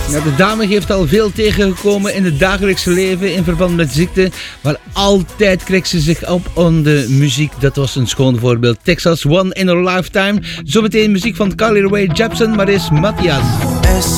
Ja, de dame heeft al veel tegengekomen in het dagelijkse leven in verband met ziekte, maar altijd kreeg ze zich op aan de muziek. Dat was een schoon voorbeeld. Texas One in a Lifetime. Zometeen muziek van Carly Rae Jepsen, maar is Matthias.